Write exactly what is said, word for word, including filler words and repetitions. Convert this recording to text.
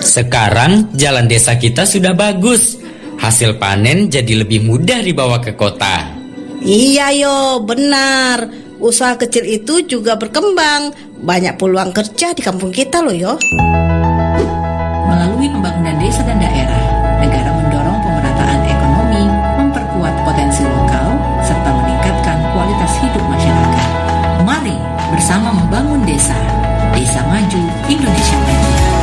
Sekarang jalan desa kita sudah bagus. Hasil panen jadi lebih mudah dibawa ke kota. Iya yo, benar. Usaha kecil itu juga berkembang. Banyak peluang kerja di kampung kita loh yo. Melalui pembangunan desa dan daerah,